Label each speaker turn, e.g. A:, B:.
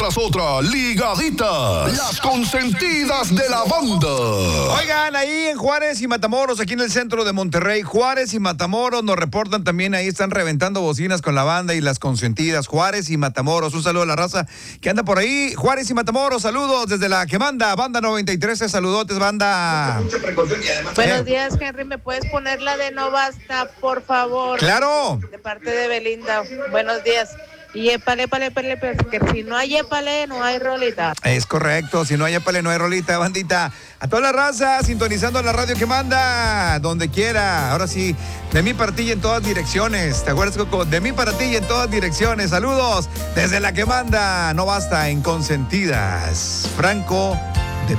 A: Tras otra, ligaditas, las consentidas de la banda.
B: Oigan, ahí en Juárez y Matamoros, aquí en el centro de Monterrey, Juárez y Matamoros nos reportan también, ahí están reventando bocinas con la banda y las consentidas, Juárez y Matamoros. Un saludo a la raza que anda por ahí, Juárez y Matamoros, saludos desde la que manda, banda 93, saludotes, banda.
C: Buenos días, Henry, ¿me puedes poner la de No Basta, por favor?
B: Claro.
C: De parte de Belinda, buenos días. Y épale, porque si no hay épale, no hay rolita.
B: Es correcto, si no hay épale, no hay rolita, bandita. A toda la raza, sintonizando la radio que manda, donde quiera. Ahora sí, de mí para ti y en todas direcciones. ¿Te acuerdas, Coco? De mí para ti y en todas direcciones. Saludos desde la que manda, No Basta, en Consentidas. Franco